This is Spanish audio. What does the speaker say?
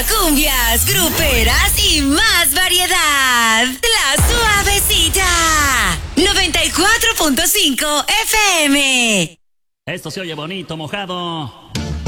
cumbias, gruperas y más variedad. La Suavecita. 94.5 FM. Esto se oye bonito, mojado.